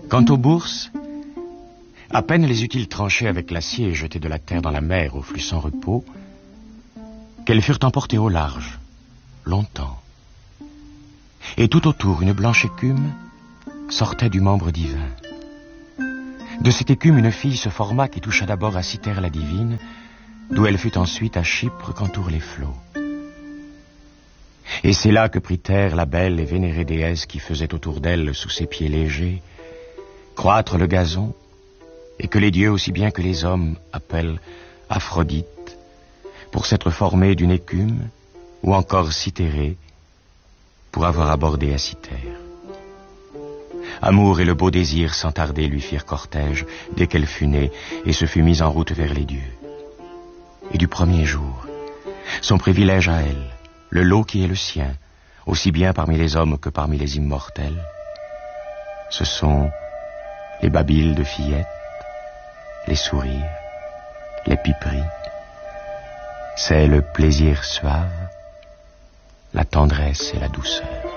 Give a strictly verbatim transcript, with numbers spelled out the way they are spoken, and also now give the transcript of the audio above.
Quant aux bourses, à peine les eut-il tranchées avec l'acier et jetées de la terre dans la mer au flux sans repos, qu'elles furent emportées au large, longtemps. Et tout autour, une blanche écume sortait du membre divin. De cette écume, une fille se forma qui toucha d'abord à Cythère la divine, d'où elle fut ensuite à Chypre qu'entourent les flots. Et c'est là que prit terre la belle et vénérée déesse qui faisait autour d'elle, sous ses pieds légers, croître le gazon, et que les dieux aussi bien que les hommes appellent Aphrodite, pour s'être formée d'une écume, ou encore Cythérée, pour avoir abordé à Cythère. Amour et le beau désir sans tarder lui firent cortège dès qu'elle fut née et se fut mise en route vers les dieux. Et du premier jour, son privilège à elle, le lot qui est le sien, aussi bien parmi les hommes que parmi les immortels, ce sont les babiles de fillettes, les sourires, les piperies. C'est le plaisir suave, la tendresse et la douceur.